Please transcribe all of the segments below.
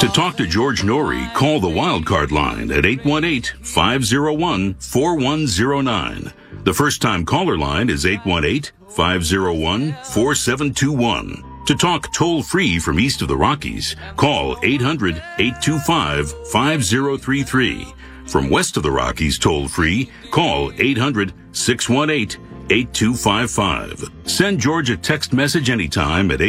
To talk to George Norrie, call the Wildcard line at 818-501-4109. The first-time caller line is 818-501-4721. To talk toll-free from east of the Rockies, call 800-825-5033. From west of the Rockies toll-free, call 800-618-8255. Send George a text message anytime at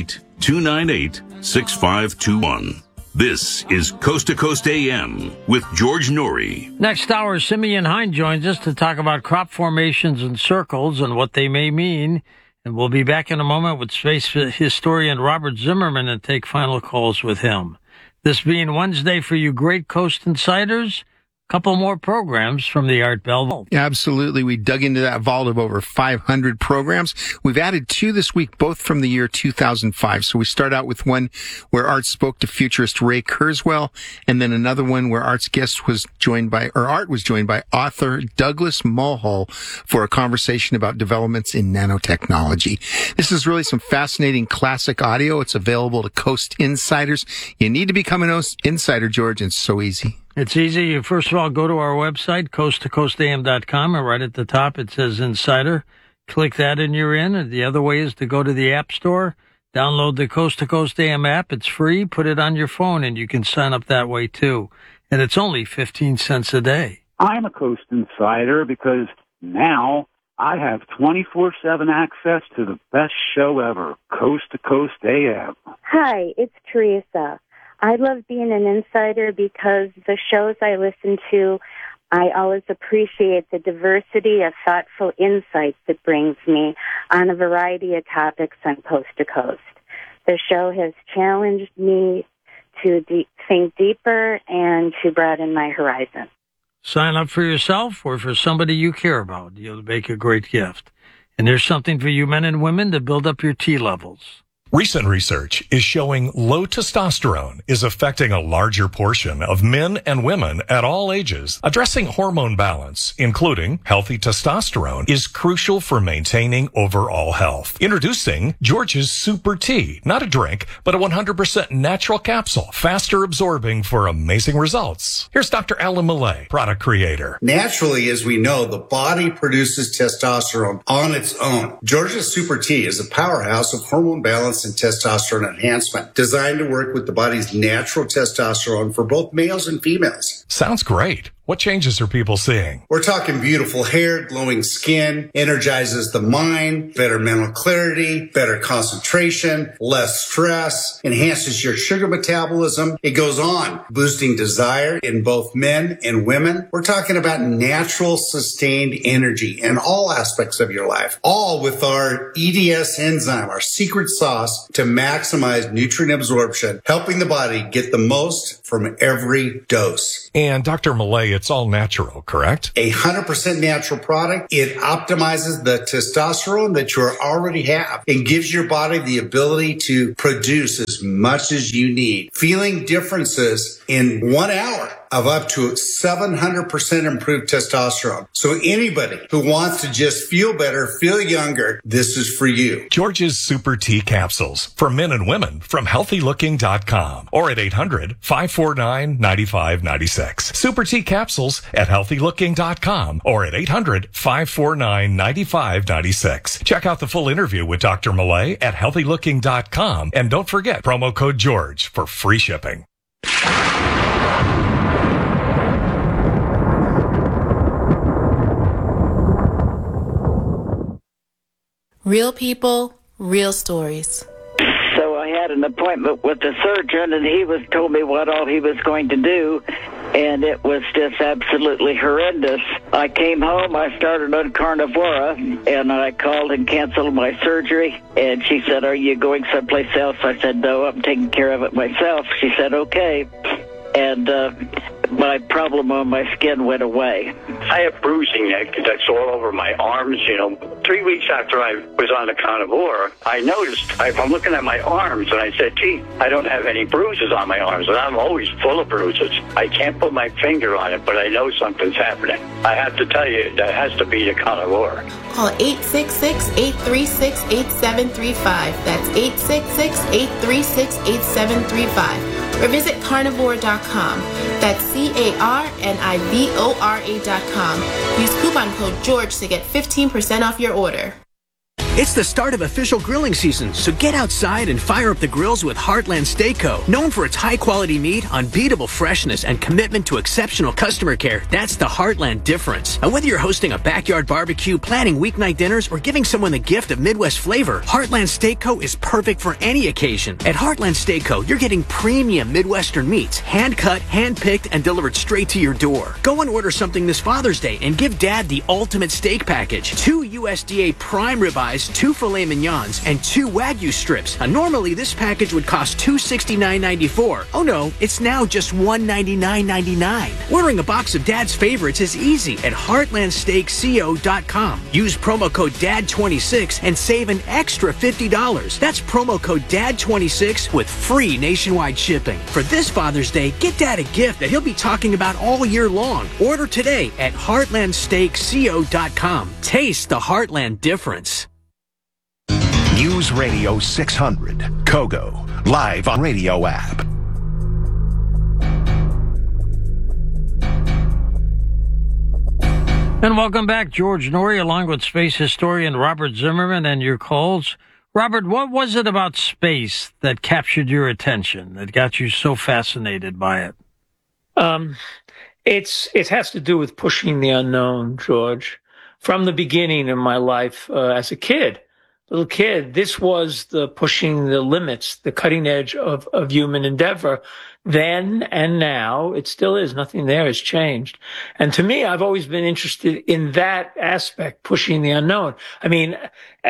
818-298-6521. This is Coast to Coast AM with George Norrie. Next hour, Simeon Hine joins us to talk about crop formations and circles and what they may mean. And we'll be back in a moment with space historian Robert Zimmerman and take final calls with him. This being Wednesday for you Great Coast Insiders, couple more programs from the Art Bell Vault. Absolutely. We dug into that vault of over 500 programs. We've added 2 this week, both from the year 2005. So we start out with one where Art spoke to futurist Ray Kurzweil, and then another one where Art was joined by author Douglas Mulhall for a conversation about developments in nanotechnology. This is really some fascinating classic audio. It's available to Coast Insiders. You need to become an insider, George, and it's so easy. It's easy. You first of all go to our website, coasttocoastam.com, and right at the top it says Insider. Click that and you're in. And the other way is to go to the App Store, download the Coast to Coast AM app. It's free. Put it on your phone, and you can sign up that way too. And it's only 15 cents a day. I'm a Coast Insider because now I have 24/7 access to the best show ever, Coast to Coast AM. Hi, it's Teresa. I love being an insider because the shows I listen to, I always appreciate the diversity of thoughtful insights it brings me on a variety of topics on Coast to Coast. The show has challenged me to think deeper and to broaden my horizon. Sign up for yourself or for somebody you care about. You'll make a great gift. And there's something for you men and women to build up your T levels. Recent research is showing low testosterone is affecting a larger portion of men and women at all ages. Addressing hormone balance, including healthy testosterone, is crucial for maintaining overall health. Introducing George's Super T, not a drink, but a 100% natural capsule, faster absorbing for amazing results. Here's Dr. Alan Millay, product creator. Naturally, as we know, the body produces testosterone on its own. George's Super T is a powerhouse of hormone balance and testosterone enhancement, designed to work with the body's natural testosterone for both males and females. Sounds great. What changes are people seeing? We're talking beautiful hair, glowing skin, energizes the mind, better mental clarity, better concentration, less stress, enhances your sugar metabolism. It goes on, boosting desire in both men and women. We're talking about natural, sustained energy in all aspects of your life, all with our EDS enzyme, our secret sauce to maximize nutrient absorption, helping the body get the most from every dose. And Dr. Millay, it's all natural, correct? 100% natural product. It optimizes the testosterone that you already have and gives your body the ability to produce as much as you need. Feeling differences in 1 hour of up to 700% improved testosterone. So anybody who wants to just feel better, feel younger, this is for you. George's Super T capsules for men and women from healthylooking.com or at 800-549-9596. Super T capsules at healthylooking.com or at 800-549-9596. Check out the full interview with Dr. Millay at healthylooking.com and don't forget promo code George for free shipping. Real people, real stories. So I had an appointment with the surgeon, and he told me what all he was going to do, and it was just absolutely horrendous. I came home, I started on Carnivora, and I called and canceled my surgery, and she said, "Are you going someplace else?" I said, "No, I'm taking care of it myself." She said, "Okay." And my problem on my skin went away. I have bruising that's all over my arms. 3 weeks after I was on the Carnivora, I noticed, I'm looking at my arms, and I said, gee, I don't have any bruises on my arms, and I'm always full of bruises. I can't put my finger on it, but I know something's happening. I have to tell you, that has to be the Carnivora. Call 866-836-8735. That's 866-836-8735. or visit carnivore.com. That's CARNIVORA.com. Use coupon code GEORGE to get 15% off your order. It's the start of official grilling season, so get outside and fire up the grills with Heartland Steak Co. Known for its high-quality meat, unbeatable freshness, and commitment to exceptional customer care, that's the Heartland difference. And whether you're hosting a backyard barbecue, planning weeknight dinners, or giving someone the gift of Midwest flavor, Heartland Steak Co. is perfect for any occasion. At Heartland Steak Co., you're getting premium Midwestern meats, hand-cut, hand-picked, and delivered straight to your door. Go and order something this Father's Day and give Dad the ultimate steak package. 2 USDA prime ribeyes, 2 filet mignons, and 2 Wagyu strips. Normally, this package would cost $269.94. Oh no, it's now just $199.99. Ordering a box of Dad's favorites is easy at heartlandsteakco.com. Use promo code DAD26 and save an extra $50. That's promo code DAD26 with free nationwide shipping. For this Father's Day, get Dad a gift that he'll be talking about all year long. Order today at heartlandsteakco.com. Taste the Heartland difference. News Radio 600, Kogo, live on radio app. And welcome back, George Noory, along with space historian Robert Zimmerman and your calls. Robert, what was it about space that captured your attention, that got you so fascinated by it? It has to do with pushing the unknown, George. From the beginning of my life as a little kid, this was the pushing the limits, the cutting edge of human endeavor. Then and now, it still is. Nothing there has changed. And to me, I've always been interested in that aspect, pushing the unknown. I mean,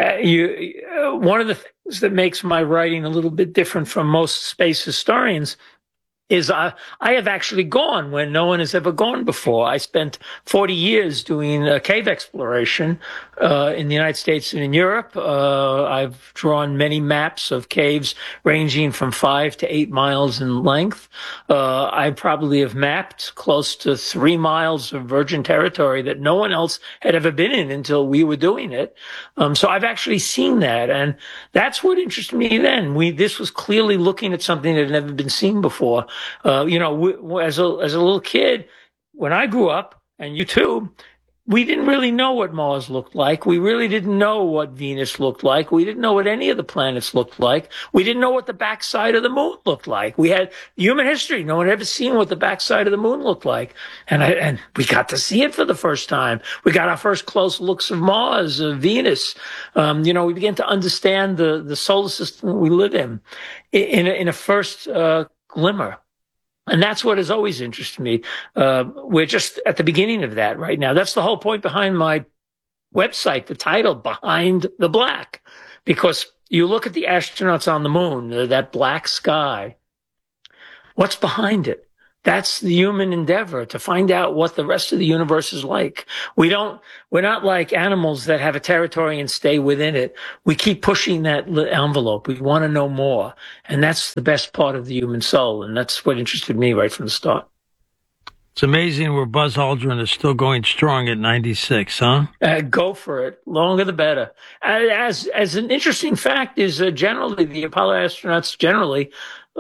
one of the things that makes my writing a little bit different from most space historians is I have actually gone where no one has ever gone before. I spent 40 years doing cave exploration in the United States and in Europe. I've drawn many maps of caves ranging from 5 to 8 miles in length. I probably have mapped close to 3 miles of virgin territory that no one else had ever been in until we were doing it. So I've actually seen that, and that's what interested me then. This was clearly looking at something that had never been seen before. As a little kid, when I grew up, and you too, we didn't really know what Mars looked like. We really didn't know what Venus looked like. We didn't know what any of the planets looked like. We didn't know what the backside of the moon looked like. We had human history. No one had ever seen what the backside of the moon looked like. And we got to see it for the first time. We got our first close looks of Mars, of Venus. We began to understand the solar system that we live in a first glimmer. And that's what has always interested me. We're just at the beginning of that right now. That's the whole point behind my website, the title, Behind the Black. Because you look at the astronauts on the moon, that black sky. What's behind it? That's the human endeavor, to find out what the rest of the universe is like. We're not like animals that have a territory and stay within it. We keep pushing that envelope. We want to know more. And that's the best part of the human soul. And that's what interested me right from the start. It's amazing where Buzz Aldrin is still going strong at 96, huh? Go for it. Longer the better. As an interesting fact is generally the Apollo astronauts generally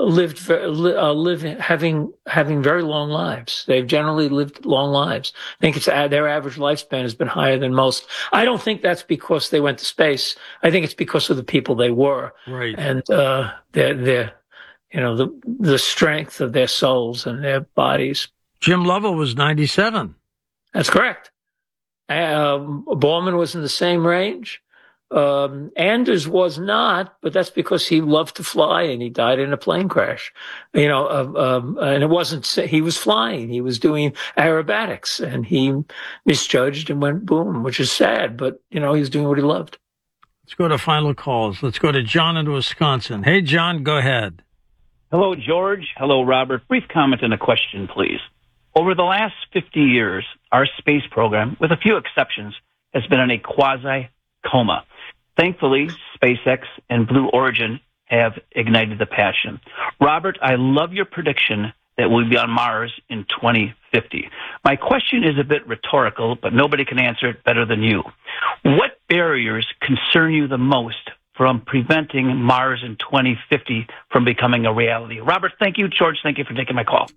having very long lives. They've generally lived long lives. I think their average lifespan has been higher than most. I don't think that's because they went to space. I think it's because of the people they were. Right. And the strength of their souls and their bodies. Jim Lovell was 97. That's correct. Borman was in the same range. Anders was not, but that's because he loved to fly and he died in a plane crash. And it wasn't, he was flying, he was doing aerobatics and he misjudged and went boom, which is sad, but he was doing what he loved. Let's go to final calls. Let's go to John in Wisconsin. Hey, John, go ahead. Hello, George. Hello, Robert. Brief comment and a question, please. Over the last 50 years, our space program, with a few exceptions, has been in a quasi-coma. Thankfully, SpaceX and Blue Origin have ignited the passion. Robert, I love your prediction that we'll be on Mars in 2050. My question is a bit rhetorical, but nobody can answer it better than you. What barriers concern you the most from preventing Mars in 2050 from becoming a reality? Robert, thank you. George, thank you for taking my call.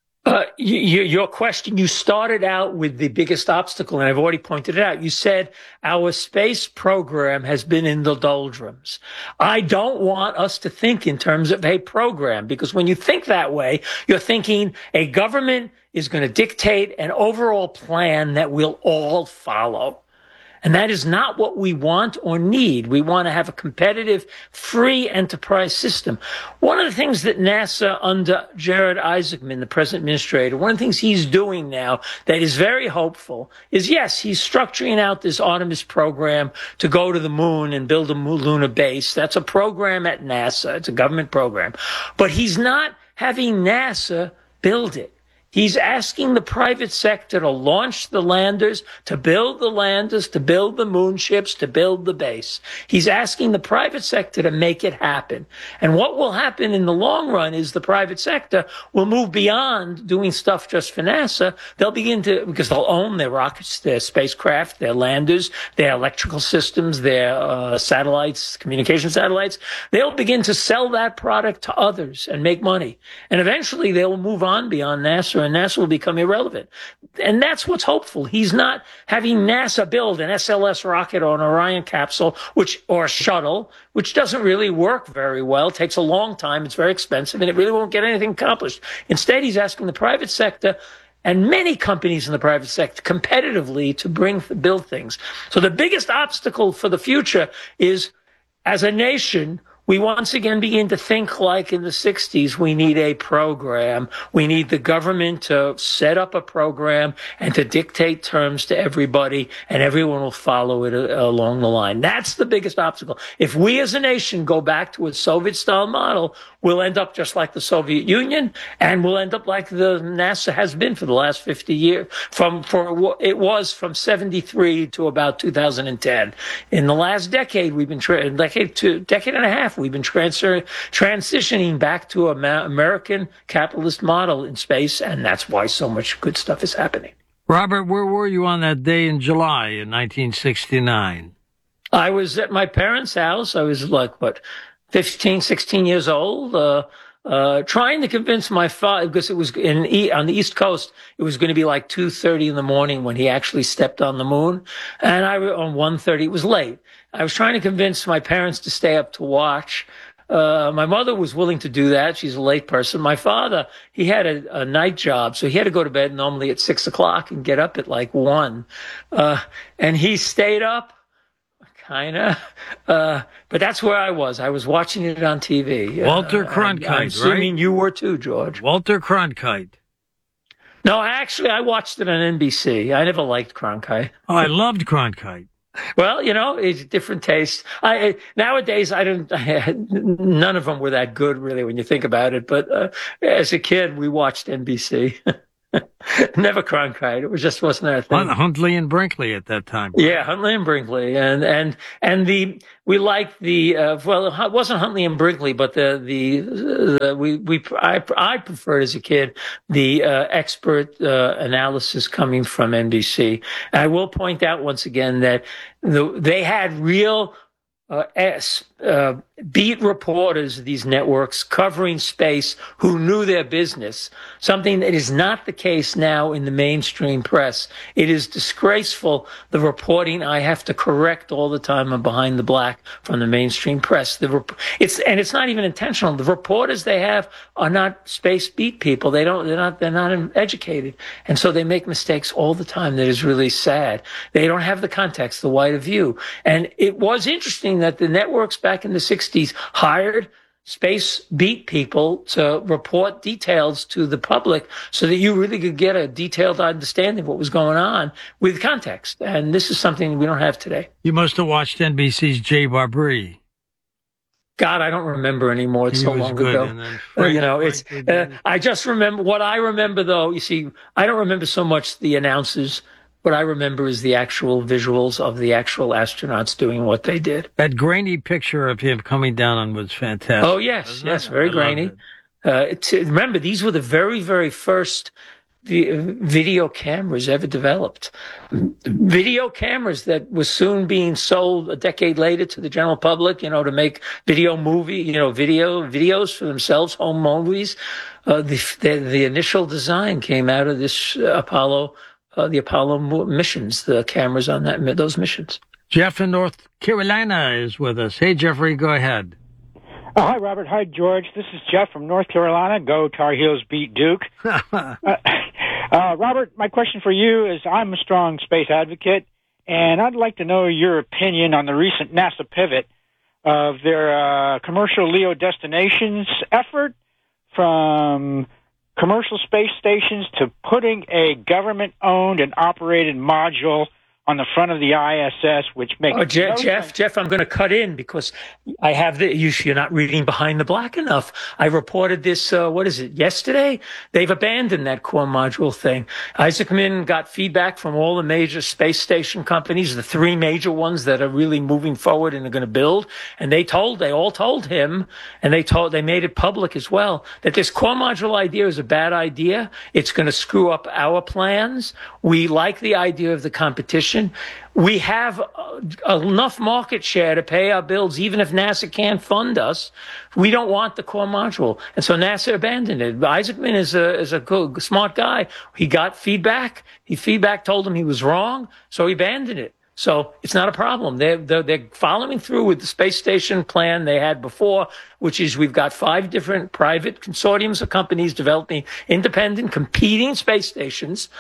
Your question, you started out with the biggest obstacle, and I've already pointed it out. You said our space program has been in the doldrums. I don't want us to think in terms of a program, because when you think that way, you're thinking a government is going to dictate an overall plan that we'll all follow. And that is not what we want or need. We want to have a competitive, free enterprise system. One of the things that NASA, under Jared Isaacman, the present administrator, one of the things he's doing now that is very hopeful is, yes, he's structuring out this Artemis program to go to the moon and build a lunar base. That's a program at NASA. It's a government program. But he's not having NASA build it. He's asking the private sector to launch the landers, to build the landers, to build the moon ships, to build the base. He's asking the private sector to make it happen. And what will happen in the long run is the private sector will move beyond doing stuff just for NASA. They'll begin to, because they'll own their rockets, their spacecraft, their landers, their electrical systems, their satellites, communication satellites. They'll begin to sell that product to others and make money. And eventually they will move on beyond NASA, and NASA will become irrelevant. And that's what's hopeful. He's not having NASA build an SLS rocket or an Orion capsule, or a shuttle, which doesn't really work very well. It takes a long time. It's very expensive, and it really won't get anything accomplished. Instead, he's asking the private sector and many companies in the private sector competitively to build things. So the biggest obstacle for the future is, as a nation, we once again begin to think like in the 60s. We need a program. We need the government to set up a program and to dictate terms to everybody, and everyone will follow it along the line. That's the biggest obstacle. If we as a nation go back to a Soviet-style model, we'll end up just like the Soviet Union, and we'll end up like the NASA has been for the last 50 years. It was from 73 to about 2010. In the last decade, we've been decade and a half. We've been transitioning back to an American capitalist model in space, and that's why so much good stuff is happening. Robert, where were you on that day in July in 1969? I was at my parents' house. I was 15, 16 years old, trying to convince my father, because it was on the East Coast, it was going to be like 2:30 in the morning when he actually stepped on the moon. And on 1:30, it was late. I was trying to convince my parents to stay up to watch. My mother was willing to do that. She's a late person. My father, he had a night job, so he had to go to bed normally at 6 o'clock and get up at 1. And he stayed up. But that's where I was. I was watching it on TV. Walter Cronkite, I'm assuming you were too, George. Walter Cronkite. No, actually, I watched it on NBC. I never liked Cronkite. Oh, I loved Cronkite. Well, it's different taste. Nowadays, none of them were that good, really, when you think about it. But as a kid, we watched NBC. Never Cronkite. It wasn't our thing. Huntley and Brinkley at that time. Yeah, Huntley and Brinkley, we liked it wasn't Huntley and Brinkley, but I preferred as a kid the expert analysis coming from NBC. And I will point out once again that they had real beat reporters of these networks covering space who knew their business, something that is not the case now in the mainstream press. It is disgraceful, the reporting I have to correct all the time on Behind the Black from the mainstream press. It's not even intentional. The reporters they have are not space beat people. They're not educated. And so they make mistakes all the time that is really sad. They don't have the context, the wider view. And it was interesting that the networks back in the 60s hired space beat people to report details to the public so that you really could get a detailed understanding of what was going on with context. And this is something we don't have today. You must have watched NBC's Jay Barbary. God, I don't remember anymore. It's so long ago. I just remember what I remember, though. You see, I don't remember so much the announcers. What I remember is the actual visuals of the actual astronauts doing what they did. That grainy picture of him coming down was fantastic. Oh, yes, very grainy. Remember, these were the very, very first video cameras ever developed. Video cameras that were soon being sold a decade later to the general public, to make videos for themselves, home movies. The initial design came out of this Apollo missions, the cameras on those missions. Jeff in North Carolina is with us. Hey, Jeffrey, go ahead. Hi, Robert. Hi, George. This is Jeff from North Carolina. Go Tar Heels, beat Duke. Robert, my question for you is, I'm a strong space advocate, and I'd like to know your opinion on the recent NASA pivot of their commercial LEO destinations effort from commercial space stations to putting a government-owned and operated module on the front of the ISS, which makes Jeff, I'm going to cut in because I have you're not reading Behind the Black enough. I reported this, yesterday? They've abandoned that core module thing. Isaacman got feedback from all the major space station companies, the three major ones that are really moving forward and are going to build. And they all told him, and they made it public as well, that this core module idea is a bad idea. It's going to screw up our plans. We like the idea of the competition. We have enough market share to pay our bills, even if NASA can't fund us. We don't want the core module. And so NASA abandoned it. Isaacman is a good, smart guy. He got feedback. Feedback told him he was wrong, so he abandoned it. So it's not a problem. They're following through with the space station plan they had before, which is we've got 5 different private consortiums of companies developing independent, competing space stations.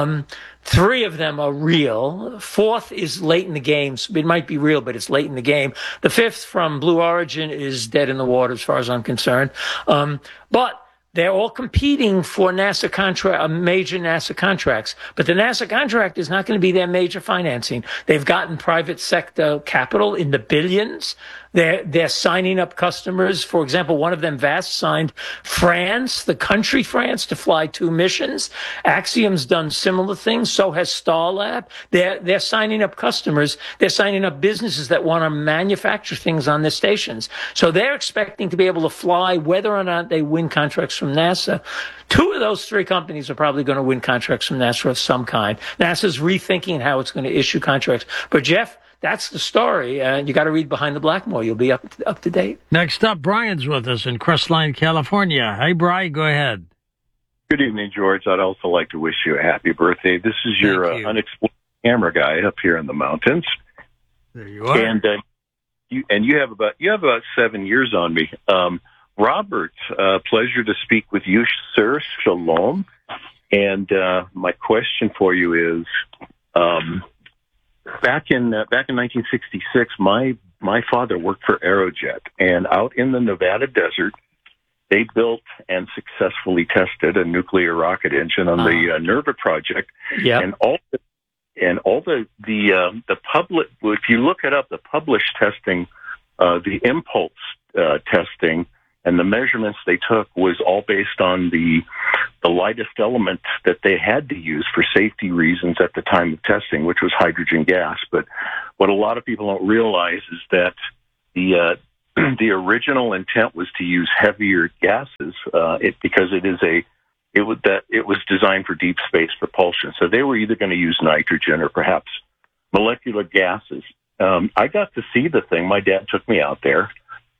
3 of them are real. 4th is late in the game. So it might be real, but it's late in the game. The 5th from Blue Origin is dead in the water as far as I'm concerned. But they're all competing for major NASA contracts. But the NASA contract is not going to be their major financing. They've gotten private sector capital in the billions. They're signing up customers. For example, one of them, VAST, signed France, the country France, to fly 2 missions. Axiom's done similar things. So has Starlab. They're signing up customers. They're signing up businesses that want to manufacture things on their stations. So they're expecting to be able to fly whether or not they win contracts from NASA. 2 of those 3 companies are probably going to win contracts from NASA of some kind. NASA's rethinking how it's going to issue contracts. But Jeff, that's the story. You got to read Behind the Black more. You'll be up to date. Next up, Brian's with us in Crestline, California. Hey, Brian, go ahead. Good evening, George. I'd also like to wish you a happy birthday. This is your unexplored camera guy up here in the mountains. There you are. And you have about 7 years on me. Robert, pleasure to speak with you, sir. Shalom. And my question for you is, back in 1966, my father worked for Aerojet, and out in the Nevada desert, they built and successfully tested a nuclear rocket engine on the Nerva project. Yeah. And all the public, if you look it up, the published testing, the impulse testing, and the measurements they took was all based on the lightest element that they had to use for safety reasons at the time of testing, which was hydrogen gas. But what a lot of people don't realize is that the original intent was to use heavier gases because it was designed for deep space propulsion. So they were either going to use nitrogen or perhaps molecular gases. I got to see the thing. My dad took me out there.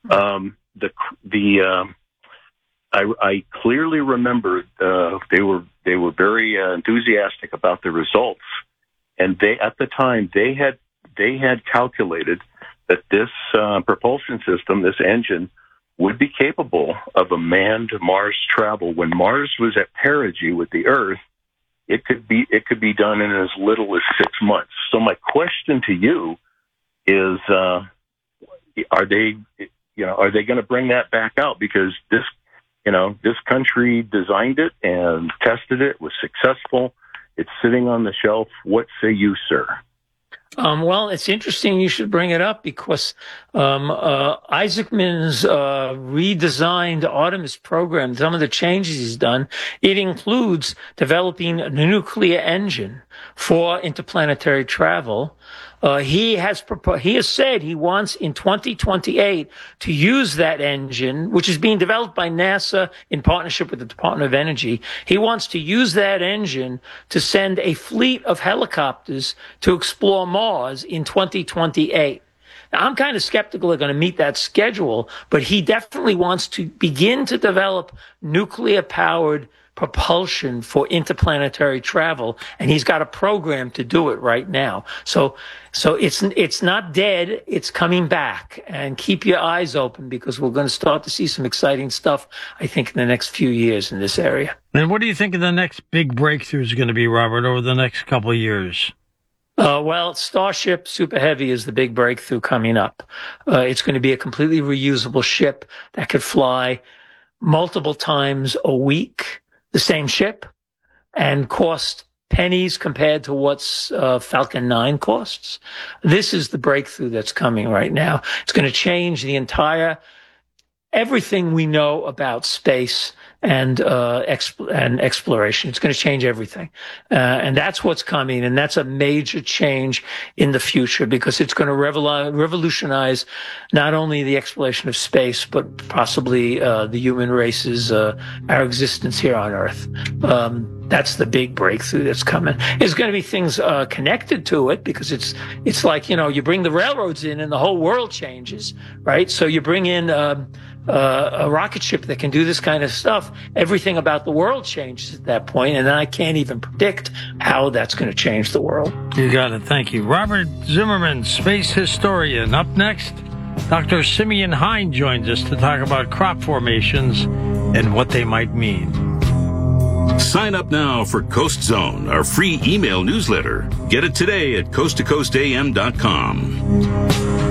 I clearly remember they were very enthusiastic about the results, and at the time they had calculated that this propulsion system, this engine, would be capable of a manned Mars travel. When Mars was at perigee with the Earth, it could be done in as little as 6 months. So my question to you is, are they going to bring that back out? Because this country designed it and tested it, was successful. It's sitting on the shelf. What say you, sir? Well, it's interesting you should bring it up because Isaacman's redesigned Artemis program, some of the changes he's done, it includes developing a nuclear engine for interplanetary travel. He has said he wants in 2028 to use that engine, which is being developed by NASA in partnership with the Department of Energy. He wants to use that engine to send a fleet of helicopters to explore Mars in 2028. Now, I'm kind of skeptical they're going to meet that schedule, but he definitely wants to begin to develop nuclear-powered propulsion for interplanetary travel, and he's got a program to do it right now. So it's not dead, it's coming back, and keep your eyes open because we're going to start to see some exciting stuff, I think, in the next few years in this area. And what do you think of the next big breakthrough is going to be, Robert, over the next couple of years? Well, Starship Super Heavy is the big breakthrough coming up. It's going to be a completely reusable ship that could fly multiple times a week, the same ship, and cost pennies compared to what's Falcon 9 costs. This is the breakthrough that's coming right now. It's going to change the entire everything we know about space and exploration. It's going to change everything. And that's what's coming. And that's a major change in the future because it's going to revolutionize not only the exploration of space, but possibly the human race's, our existence here on Earth. That's the big breakthrough that's coming. There's going to be things connected to it because it's like, you bring the railroads in and the whole world changes, right? So you bring in a rocket ship that can do this kind of stuff. Everything about the world changes at that point, and I can't even predict how that's going to change the world. You got it. Thank you. Robert Zimmerman, space historian. Up next, Dr. Simeon Hein joins us to talk about crop formations and what they might mean. Sign up now for Coast Zone, our free email newsletter. Get it today at coasttocoastam.com.